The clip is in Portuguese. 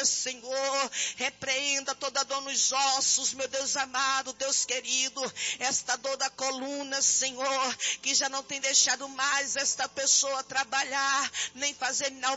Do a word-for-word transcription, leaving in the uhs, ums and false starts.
agora, Senhor, repreenda toda dor nos ossos, meu Deus amado, Deus querido, esta dor da coluna, Senhor, que já não tem deixado mais esta pessoa trabalhar, nem fazer